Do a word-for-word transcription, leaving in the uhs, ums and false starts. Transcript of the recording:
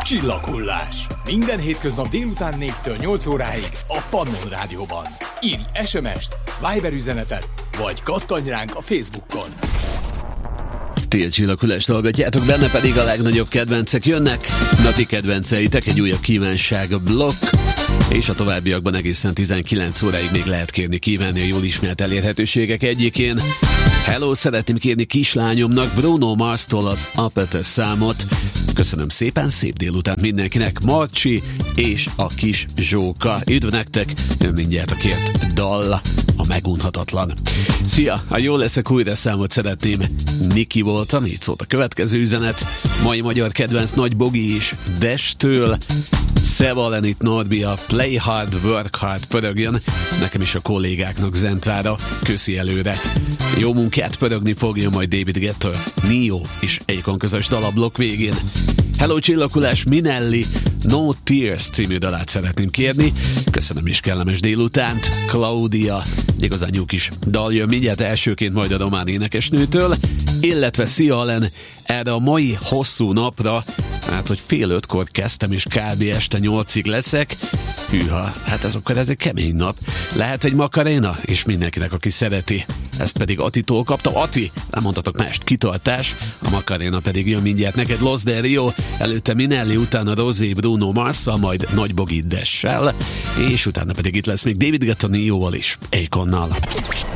Csillaghullás. Minden hétköznap délután négytől nyolc óráig a Pannon Rádióban. Írj es em est, Viber üzenetet, vagy kattanj ránk a Facebookon. Ti a Csillaghullást hallgatjátok, benne pedig a legnagyobb kedvencek jönnek. Na ti kedvenceitek, egy újabb kívánság blokk, és a továbbiakban egészen tizenkilenc óráig még lehet kérni kívánni a jól ismert elérhetőségek egyikén. Hello, szeretném kérni kislányomnak Bruno Mars-tól az Apetes számot. Köszönöm szépen, szép délután mindenkinek, Marcsi és a kis Zsóka. Üdv nektek, mindjárt a kért dal, a megunhatatlan. Szia, ha jól leszek, újra számot szeretném. Niki voltam, így szólt a következő üzenet. Mai magyar kedvenc Nagy Bogi is Destől. Szevalenit Norbi, a Play Hard, Work Hard pörögjön. Nekem is a kollégáknak zentvára. Köszi előre. Jó munkát, pörögni fogja majd David Guetta, Nio és Akon közös dalablokk végén. Hello Csillaghullás, Minelli, No Tears című dalát szeretném kérni. Köszönöm is, kellemes délutánt. Claudia, igazán jó kis dal jön mindjárt elsőként majd a román énekesnőtől, illetve Szia Alen, erre a mai hosszú napra, hát hogy fél ötkor kezdtem és kb. Este nyolcig leszek. Hűha, hát ez akkor ez egy kemény nap. Lehet egy makaréna, és mindenkinek, aki szereti. Ezt pedig Atitól kaptam. Ati, nem mondhatok mást, kitartás. A makaréna pedig jön mindjárt neked. Los Del Rio, előtte Minelli, utána Rosé, Bruno Mars-szal, majd Nagy Bogi Dessel, és utána pedig itt lesz még David Guetta Nioval is, Akonnal.